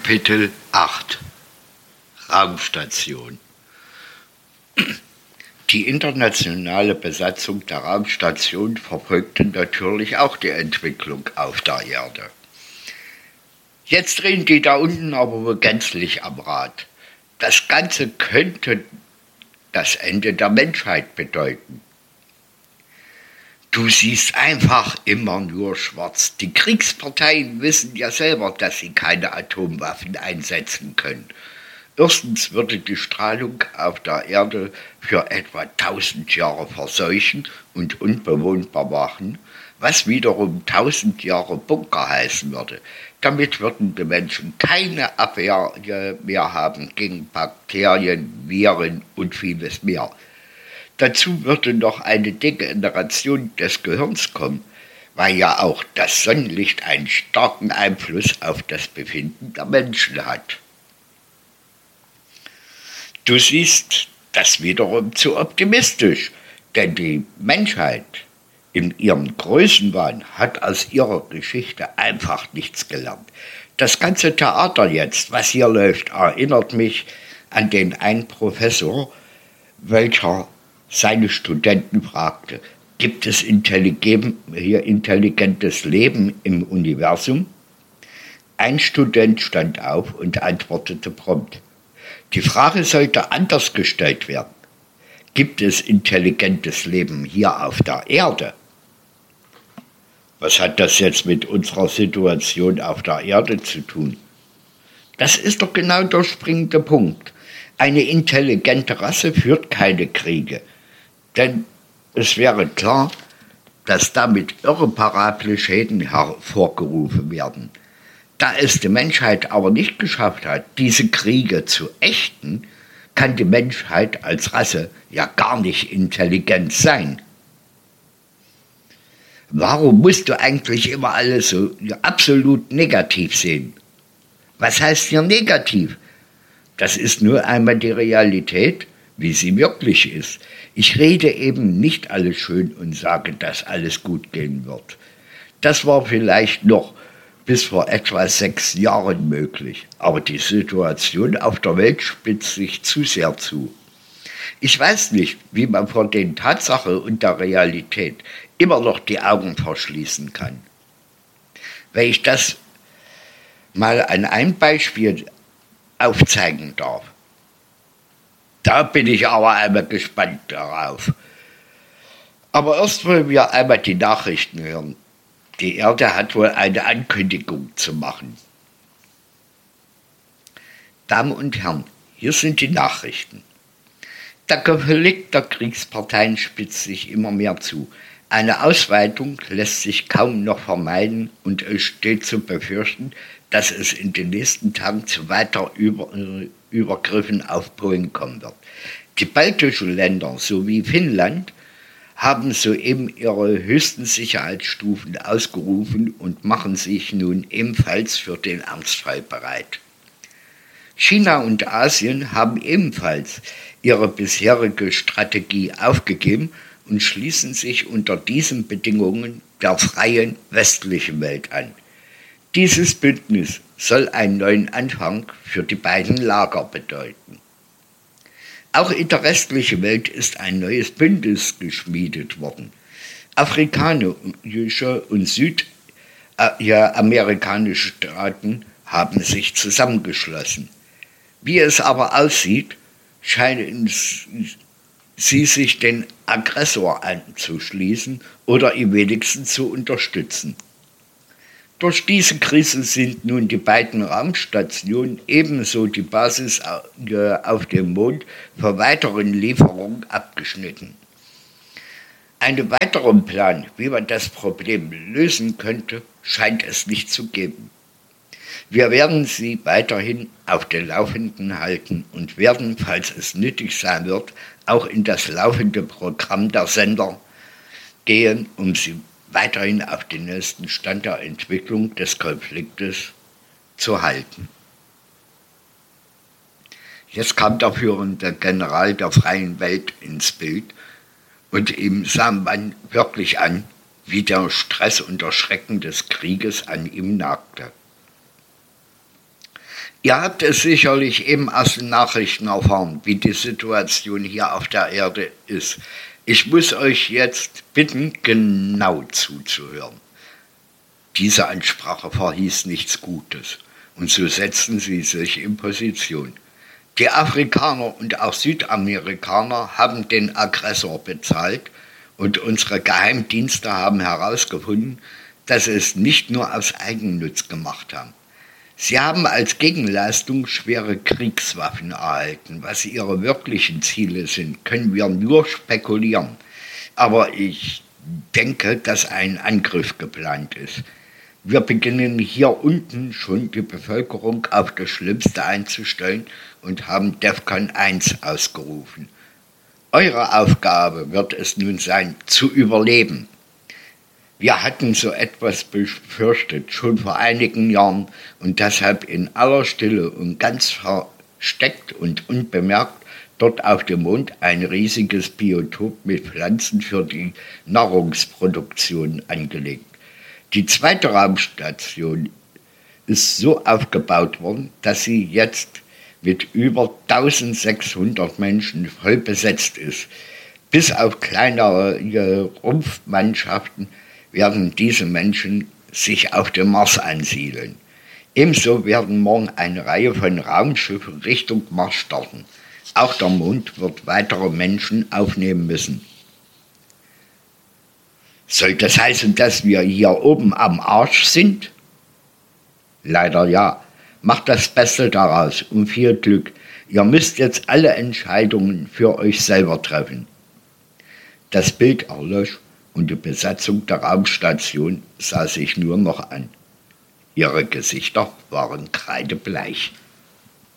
Kapitel 8 Raumstation. Die internationale Besatzung der Raumstation verfolgte natürlich auch die Entwicklung auf der Erde. Jetzt drehen die da unten aber wohl gänzlich am Rad. Das Ganze könnte das Ende der Menschheit bedeuten. Du siehst einfach immer nur schwarz. Die Kriegsparteien wissen ja selber, dass sie keine Atomwaffen einsetzen können. Erstens würde die Strahlung auf der Erde für etwa 1000 Jahre verseuchen und unbewohnbar machen, was wiederum 1000 Jahre Bunker heißen würde. Damit würden die Menschen keine Abwehr mehr haben gegen Bakterien, Viren und vieles mehr. Dazu würde noch eine Degeneration des Gehirns kommen, weil ja auch das Sonnenlicht einen starken Einfluss auf das Befinden der Menschen hat. Du siehst das wiederum zu optimistisch, denn die Menschheit in ihrem Größenwahn hat aus ihrer Geschichte einfach nichts gelernt. Das ganze Theater jetzt, was hier läuft, erinnert mich an den einen Professor, welcher seine Studenten fragte: Gibt es intelligentes Leben im Universum? Ein Student stand auf und antwortete prompt: Die Frage sollte anders gestellt werden. Gibt es intelligentes Leben hier auf der Erde? Was hat das jetzt mit unserer Situation auf der Erde zu tun? Das ist doch genau der springende Punkt. Eine intelligente Rasse führt keine Kriege. Denn es wäre klar, dass damit irreparable Schäden hervorgerufen werden. Da es die Menschheit aber nicht geschafft hat, diese Kriege zu ächten, kann die Menschheit als Rasse ja gar nicht intelligent sein. Warum musst du eigentlich immer alles so absolut negativ sehen? Was heißt hier negativ? Das ist nur einmal die Realität, wie sie wirklich ist. Ich rede eben nicht alles schön und sage, dass alles gut gehen wird. Das war vielleicht noch bis vor etwa 6 Jahren möglich, aber die Situation auf der Welt spitzt sich zu sehr zu. Ich weiß nicht, wie man vor den Tatsachen und der Realität immer noch die Augen verschließen kann. Wenn ich das mal an einem Beispiel aufzeigen darf. Da bin ich aber einmal gespannt darauf. Aber erst wollen wir einmal die Nachrichten hören. Die Erde hat wohl eine Ankündigung zu machen. Damen und Herren, hier sind die Nachrichten. Der Konflikt der Kriegsparteien spitzt sich immer mehr zu. Eine Ausweitung lässt sich kaum noch vermeiden und es steht zu befürchten, dass es in den nächsten Tagen zu weiteren Übergriffen auf Polen kommen wird. Die baltischen Länder sowie Finnland haben soeben ihre höchsten Sicherheitsstufen ausgerufen und machen sich nun ebenfalls für den Ernstfall bereit. China und Asien haben ebenfalls ihre bisherige Strategie aufgegeben und schließen sich unter diesen Bedingungen der freien westlichen Welt an. Dieses Bündnis soll einen neuen Anfang für die beiden Lager bedeuten. Auch in der restlichen Welt ist ein neues Bündnis geschmiedet worden. Afrikanische und südamerikanische Staaten haben sich zusammengeschlossen. Wie es aber aussieht, scheinen sie sich den Aggressor anzuschließen oder ihn wenigstens zu unterstützen. Durch diese Krise sind nun die beiden Raumstationen ebenso die Basis auf dem Mond für weitere Lieferungen abgeschnitten. Einen weiteren Plan, wie man das Problem lösen könnte, scheint es nicht zu geben. Wir werden Sie weiterhin auf den Laufenden halten und werden, falls es nötig sein wird, auch in das laufende Programm der Sender gehen, um Sie weiterhin auf den neuesten Stand der Entwicklung des Konfliktes zu halten. Jetzt kam der führende General der freien Welt ins Bild und ihm sah man wirklich an, wie der Stress und der Schrecken des Krieges an ihm nagte. Ihr habt es sicherlich eben aus den Nachrichten erfahren, wie die Situation hier auf der Erde ist. Ich muss euch jetzt bitten, genau zuzuhören. Diese Ansprache verhieß nichts Gutes, und so setzten sie sich in Position. Die Afrikaner und auch Südamerikaner haben den Aggressor bezahlt, und unsere Geheimdienste haben herausgefunden, dass sie es nicht nur aus Eigennutz gemacht haben. Sie haben als Gegenleistung schwere Kriegswaffen erhalten. Was ihre wirklichen Ziele sind, können wir nur spekulieren. Aber ich denke, dass ein Angriff geplant ist. Wir beginnen hier unten schon die Bevölkerung auf das Schlimmste einzustellen und haben DEFCON 1 ausgerufen. Eure Aufgabe wird es nun sein, zu überleben. Wir hatten so etwas befürchtet, schon vor einigen Jahren, und deshalb in aller Stille und ganz versteckt und unbemerkt dort auf dem Mond ein riesiges Biotop mit Pflanzen für die Nahrungsproduktion angelegt. Die zweite Raumstation ist so aufgebaut worden, dass sie jetzt mit über 1600 Menschen voll besetzt ist. Bis auf kleinere Rumpfmannschaften werden diese Menschen sich auf dem Mars ansiedeln. Ebenso werden morgen eine Reihe von Raumschiffen Richtung Mars starten. Auch der Mond wird weitere Menschen aufnehmen müssen. Soll das heißen, dass wir hier oben am Arsch sind? Leider ja. Macht das Beste daraus und viel Glück. Ihr müsst jetzt alle Entscheidungen für euch selber treffen. Das Bild erlosch und die Besatzung der Raumstation sah sich nur noch an. Ihre Gesichter waren kreidebleich.